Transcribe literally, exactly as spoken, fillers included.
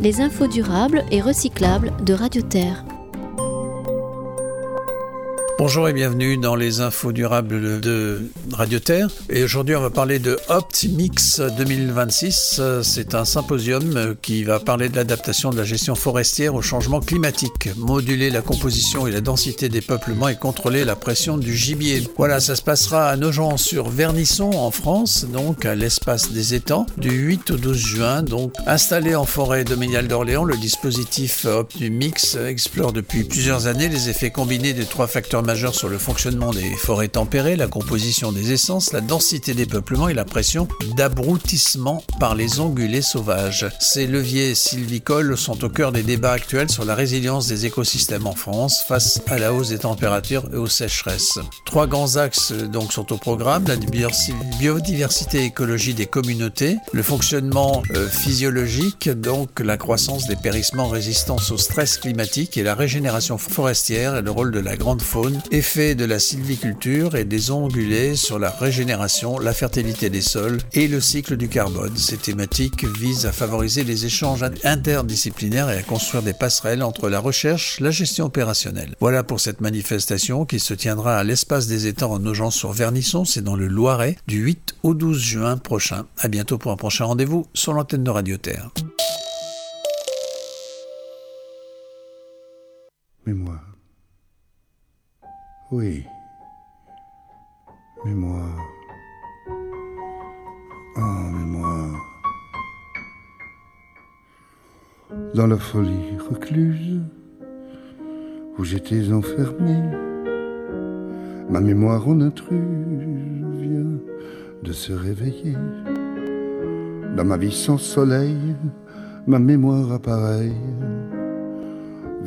les infos durables et recyclables de Radio Terre. Bonjour et bienvenue dans les infos durables de Radio Terre. Et aujourd'hui, on va parler de Optimix deux mille vingt-six. C'est un symposium qui va parler de l'adaptation de la gestion forestière au changement climatique, moduler la composition et la densité des peuplements et contrôler la pression du gibier. Voilà, ça se passera à Nogent-sur-Vernisson en France, donc à l'espace des étangs, du huit au douze juin. Donc, installé en forêt domaniale d'Orléans, le dispositif Optimix explore depuis plusieurs années les effets combinés des trois facteurs majeur sur le fonctionnement des forêts tempérées, la composition des essences, la densité des peuplements et la pression d'abroutissement par les ongulés sauvages. Ces leviers sylvicoles sont au cœur des débats actuels sur la résilience des écosystèmes en France face à la hausse des températures et aux sécheresses. Trois grands axes donc sont au programme: la biodiversité et écologie des communautés, le fonctionnement euh, physiologique, donc la croissance des périssements résistants au stress climatique, et la régénération forestière et le rôle de la grande faune, effet de la sylviculture et des ongulés sur la régénération, la fertilité des sols et le cycle du carbone. Ces thématiques visent à favoriser les échanges interdisciplinaires et à construire des passerelles entre la recherche et la gestion opérationnelle. Voilà pour cette manifestation qui se tiendra à l'espace des étangs en Nogent-sur-Vernisson, c'est dans le Loiret, du huit au douze juin prochain. À bientôt pour un prochain rendez-vous sur l'antenne de Radio Terre. Mémoire. Oui, mémoire. Oh, mémoire. Dans la folie recluse où j'étais enfermé, ma mémoire en intruse vient de se réveiller. Dans ma vie sans soleil, ma mémoire appareille